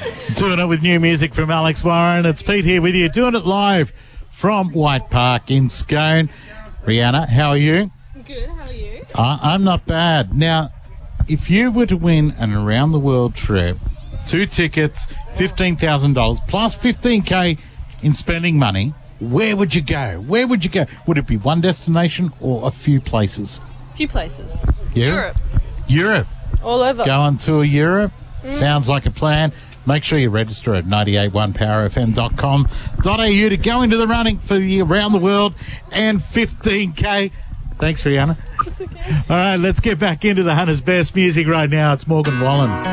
Doing it with new music from Alex Warren. It's Pete here with you, doing it live from White Park in Scone. Rihanna, how are you? Good, how are you? I'm not bad. Now, if you were to win an around-the-world trip, 2 tickets, $15,000, plus $15K in spending money, where would you go? Where would you go? Would it be one destination or a few places? A few places. Yeah? Europe. All over. Go on tour Europe. Sounds like a plan. Make sure you register at 981powerfm.com.au to go into the running for the Around the World and $15K. Thanks, Rihanna. It's okay. All right, let's get back into the Hunter's Best music right now. It's Morgan Wallen.